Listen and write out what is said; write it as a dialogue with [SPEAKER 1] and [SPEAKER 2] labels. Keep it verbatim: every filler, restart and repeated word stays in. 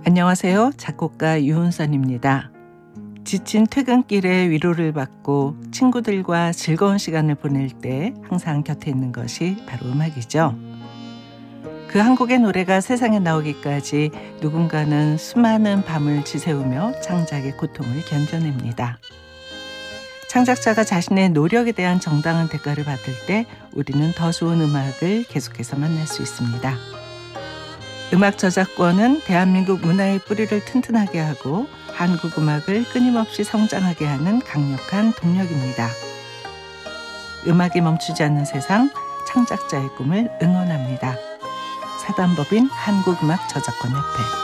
[SPEAKER 1] 안녕하세요. 작곡가 유은선입니다. 지친 퇴근길에 위로를 받고 친구들과 즐거운 시간을 보낼 때 항상 곁에 있는 것이 바로 음악이죠. 그 한 곡의 노래가 세상에 나오기까지 누군가는 수많은 밤을 지새우며 창작의 고통을 견뎌냅니다. 창작자가 자신의 노력에 대한 정당한 대가를 받을 때 우리는 더 좋은 음악을 계속해서 만날 수 있습니다. 음악 저작권은 대한민국 문화의 뿌리를 튼튼하게 하고 한국 음악을 끊임없이 성장하게 하는 강력한 동력입니다. 음악이 멈추지 않는 세상, 창작자의 꿈을 응원합니다. 사단법인 한국음악 저작권 협회.